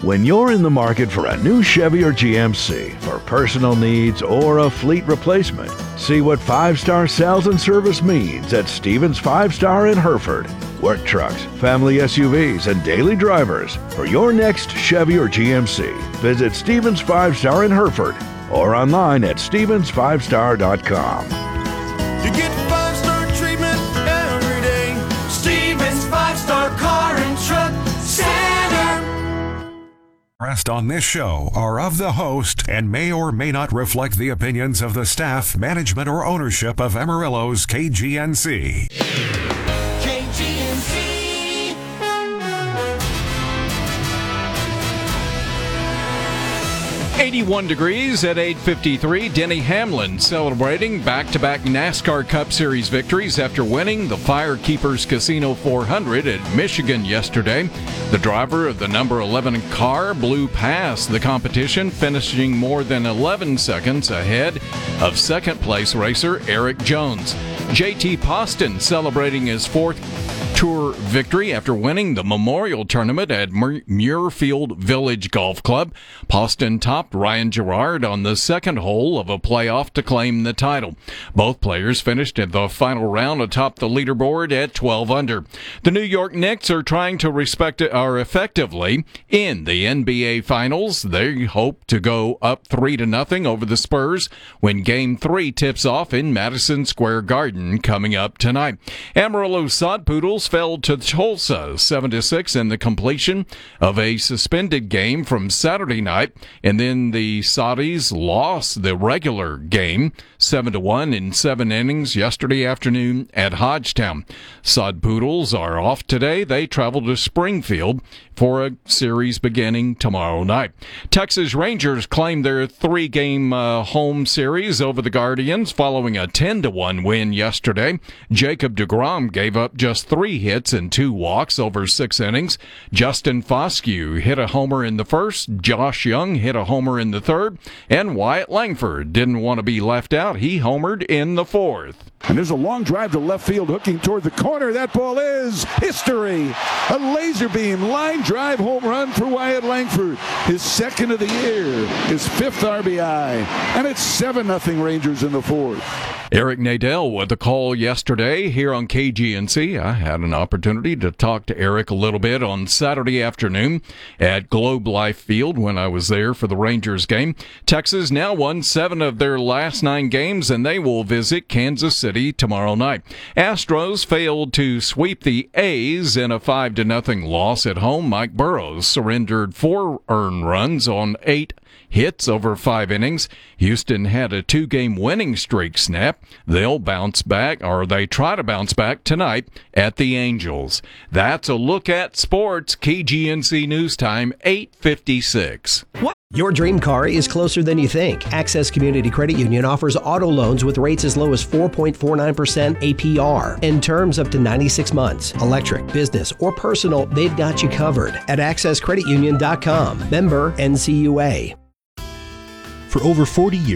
When you're in the market for a new Chevy or GMC for personal needs or a fleet replacement, see what 5-star sales and service means at Stevens 5-Star in Hereford. Work trucks, family SUVs, and daily drivers. For your next Chevy or GMC, visit Stevens 5-Star in Hereford or online at stevens5star.com. You get 5-star treatment every day. Stevens 5-Star Car and Truck Center. Rest on this show are of the host and may or may not reflect the opinions of the staff, management, or ownership of Amarillo's KGNC. KGNC. 81 degrees at 8:53. Denny Hamlin celebrating back-to-back NASCAR Cup Series victories after winning the Firekeepers Casino 400 at Michigan yesterday. The driver of the number 11 car blew past the competition, finishing more than 11 seconds ahead of second-place racer Eric Jones. JT Poston celebrating his fourth Tour victory after winning the Memorial Tournament at Muirfield Village Golf Club. Poston topped Ryan Gerard on the second hole of a playoff to claim the title. Both players finished in the final round atop the leaderboard at 12 under. The New York Knicks are trying to effectively in the NBA Finals. They hope to go up 3-0 over the Spurs when Game 3 tips off in Madison Square Garden coming up tonight. Amarillo Sod Poodles fell to Tulsa 7-6 in the completion of a suspended game from Saturday night, and then the Saudis lost the regular game 7-1 in 7 innings yesterday afternoon at Hodgetown. Sod Poodles are off today. They travel to Springfield for a series beginning tomorrow night. Texas Rangers claim their 3-game home series over the Guardians following a 10-1 win yesterday. Jacob deGrom gave up just 3 hits and 2 walks over 6 innings. Justin Foscue hit a homer in the first, Josh Young hit a homer in the third, and Wyatt Langford didn't want to be left out. He homered in the fourth. And there's a long drive to left field, hooking toward the corner. That ball is history. A laser beam line drive home run for Wyatt Langford. His second of the year, his 5th RBI. And it's 7-0 Rangers in the fourth. Eric Nadel with a call yesterday here on KGNC. I had an opportunity to talk to Eric a little bit on Saturday afternoon at Globe Life Field when I was there for the Rangers game. Texas now won 7 of their last 9 games, and they will visit Kansas City tomorrow night. Astros failed to sweep the A's in a 5-0 loss at home. Mike Burrows surrendered 4 earned runs on 8 hits over 5 innings. Houston had a 2-game winning streak snap. They'll bounce back, or they try to bounce back tonight at the Angels. That's a look at sports. KGNC News Time, 8:56. Your dream car is closer than you think. Access Community Credit Union offers auto loans with rates as low as 4.49% APR and terms up to 96 months. Electric, business, or personal, they've got you covered at accesscreditunion.com. Member NCUA. For over 40 years,